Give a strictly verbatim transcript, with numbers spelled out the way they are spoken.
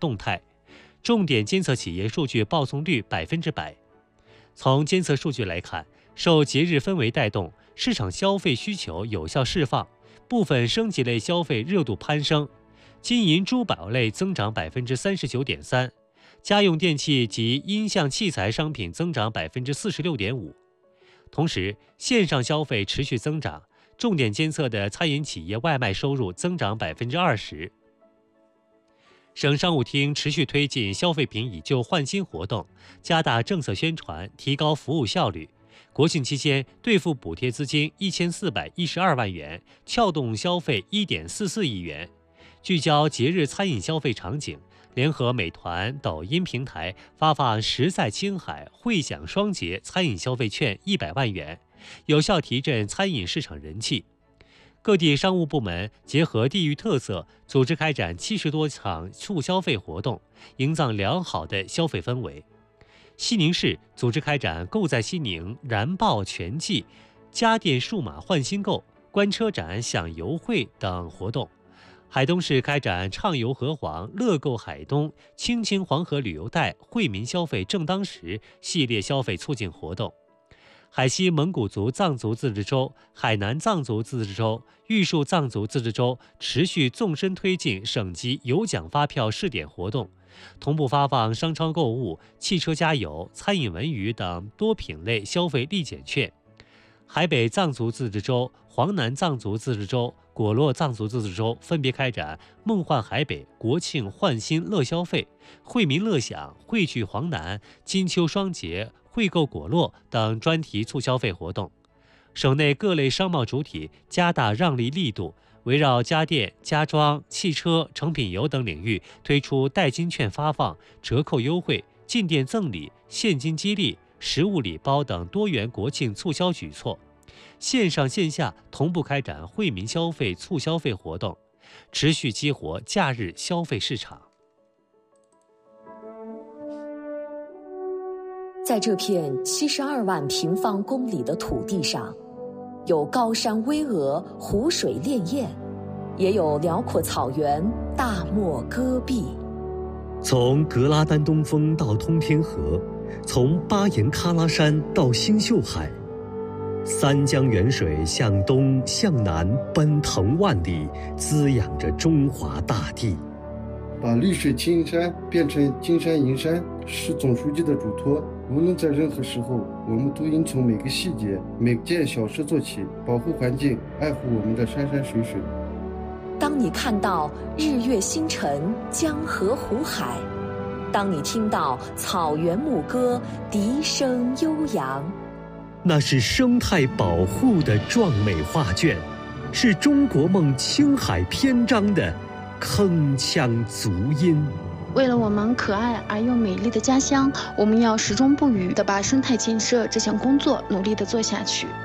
动态，重点监测企业数据报送率百分之百。从监测数据来看，受节日氛围带动，市场消费需求有效释放，部分升级类消费热度攀升，金银珠宝类增长百分之三十九点三，家用电器及音像器材商品增长百分之四十六点五。同时，线上消费持续增长，重点监测的餐饮企业外卖收入增长百分之二十。省商务厅持续推进消费品以旧换新活动，加大政策宣传，提高服务效率。国庆期间兑付补贴资金一千四百一十二万元，撬动消费一点四四亿元。聚焦节日餐饮消费场景，联合美团、抖音平台发放食在青海、汇享双节餐饮消费券一百万元，有效提振餐饮市场人气。各地商务部门结合地域特色，组织开展七十多场促消费活动，营造良好的消费氛围。西宁市组织开展购在西宁、燃爆全季、家电数码换新购、观车展享优惠等活动。海东市开展畅游河黄、乐购海东、青青黄河旅游带、惠民消费正当时系列消费促进活动。海西蒙古族藏族自治州、海南藏族自治州、玉树藏族自治州持续纵深推进省级有奖发票试点活动，同步发放商超购物、汽车加油、餐饮文娱等多品类消费立减券。海北藏族自治州、黄南藏族自治州、果洛藏族自治州分别开展梦幻海北国庆换新乐消费、惠民乐享、汇聚黄南、金秋双节、惠购果洛等专题促消费活动。省内各类商贸主体加大让利力度，围绕家电、家装、汽车、成品油等领域推出代金券发放、折扣优惠、进店赠礼、现金激励、实物礼包等多元国庆促销举措。线上线下同步开展惠民消费促消费活动，持续激活假日消费市场。 在这片七十二万平方公里的土地上，有高山巍峨、湖水潋滟，也有辽阔草原、大漠戈壁。 从格拉丹东峰到通天河，从巴颜喀拉山到星宿海，三江源水向东向南奔腾万里，滋养着中华大地。 把绿水青山变成金山银山是总书记的嘱托。无论在任何时候，我们都应从每个细节、每件小事做起，保护环境，爱护我们的山山水水。 当你看到日月星辰、江河湖海，当你听到草原牧歌、笛声悠扬， 那是生态保护的壮美画卷，是中国梦青海篇章的铿锵足音。 为了我们可爱而又美丽的家乡，我们要始终不渝地把生态建设这项工作努力地做下去。